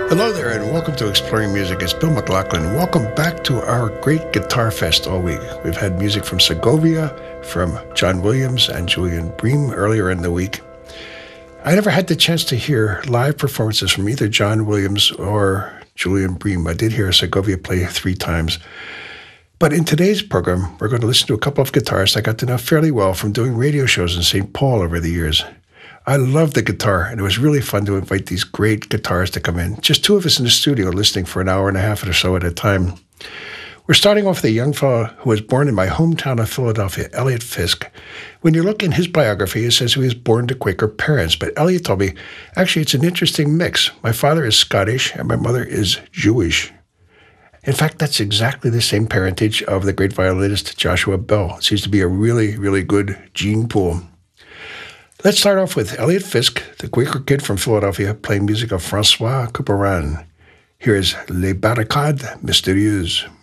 Hello there, and welcome to Exploring Music. It's Bill McLaughlin. Welcome back to our great Guitar Fest all week. We've had music from Segovia, from John Williams and Julian Bream earlier in the week. I never had the chance to hear live performances from either John Williams or Julian Bream. I did hear Segovia play 3 times. But in today's program, we're going to listen to a couple of guitarists I got to know fairly well from doing radio shows in St. Paul over the years. I love the guitar, and it was really fun to invite these great guitarists to come in. Just 2 of us in the studio listening for an hour and a half or so at a time. We're starting off with a young fellow who was born in my hometown of Philadelphia, Elliot Fisk. When you look in his biography, it says he was born to Quaker parents, but Elliot told me, actually, it's an interesting mix. My father is Scottish, and my mother is Jewish. In fact, that's exactly the same parentage of the great violinist Joshua Bell. It seems to be a really, really good gene pool. Let's start off with Elliot Fisk, the Quaker kid from Philadelphia, playing music of François Couperin. Here is Les Barricades Mystérieuses.